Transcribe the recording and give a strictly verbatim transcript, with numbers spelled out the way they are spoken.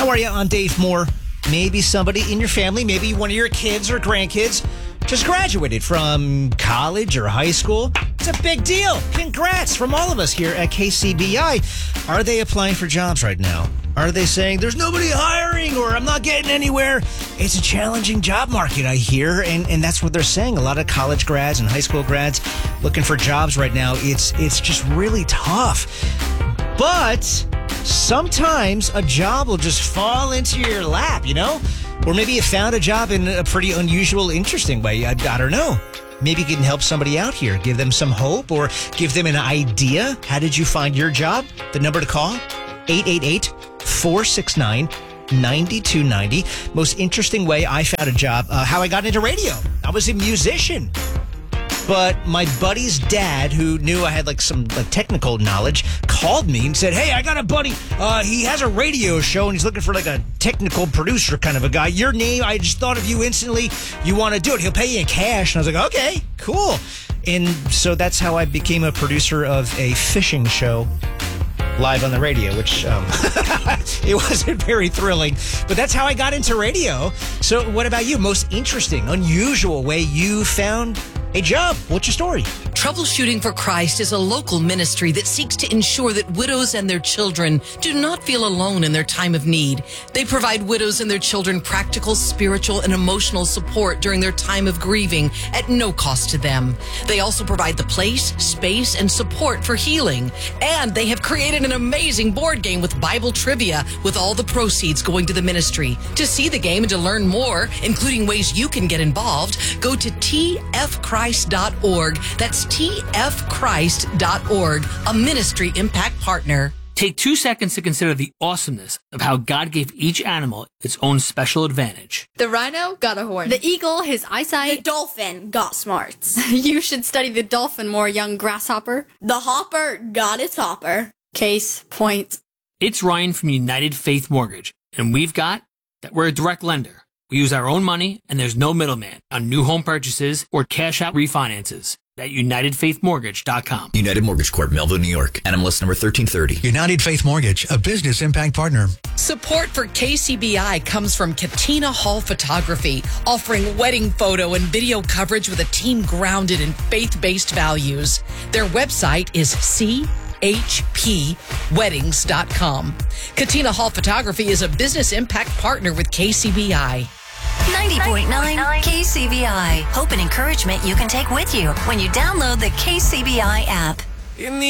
How are you? I'm Dave Moore. Maybe somebody in your family, maybe one of your kids or grandkids just graduated from college or high school. It's a big deal. Congrats from all of us here at K C B I. Are they applying for jobs right now? Are they saying there's nobody hiring or I'm not getting anywhere? It's a challenging job market, I hear, and, and that's what they're saying. A lot of college grads and high school grads looking for jobs right now. It's it's just really tough. But sometimes a job will just fall into your lap, you know? Or maybe you found a job in a pretty unusual, interesting way. I, I don't know. Maybe you can help somebody out here, give them some hope or give them an idea. How did you find your job? The number to call, eight eight eight, four six nine, nine two nine zero. Most interesting way I found a job, uh, how I got into radio. I was a musician. But my buddy's dad, who knew I had like some like technical knowledge, called me and said, hey, I got a buddy. Uh, he has a radio show and he's looking for like a technical producer kind of a guy. Your name, I just thought of you instantly. You want to do it. He'll pay you in cash. And I was like, okay, cool. And so that's how I became a producer of a fishing show live on the radio, which um, it wasn't very thrilling, but that's how I got into radio. So what about you? Most interesting, unusual way you found a job? What's your story? Troubleshooting for Christ is a local ministry that seeks to ensure that widows and their children do not feel alone in their time of need. They provide widows and their children practical, spiritual, and emotional support during their time of grieving at no cost to them. They also provide the place, space, and support for healing. And they have created an amazing board game with Bible trivia, with all the proceeds going to the ministry. To see the game and to learn more, including ways you can get involved, go to t f christ dot org. That's t f christ dot org, a ministry impact partner. Take two seconds to consider the awesomeness of how God gave each animal its own special advantage. The rhino got a horn. The eagle, his eyesight. The dolphin got smarts. You should study the dolphin more, young grasshopper. The hopper got its hopper. Case point. It's Ryan from United Faith Mortgage, and we've got that we're a direct lender. We use our own money, and there's no middleman on new home purchases or cash-out refinances at united faith mortgage dot com. United Mortgage Corp, Melville, New York. N M L S number thirteen thirty. United Faith Mortgage, a business impact partner. Support for K C B I comes from Katina Hall Photography, offering wedding photo and video coverage with a team grounded in faith-based values. Their website is c h p weddings dot com. Katina Hall Photography is a business impact partner with K C B I. ninety point nine K C B I. Hope and encouragement you can take with you when you download the K C B I app. In the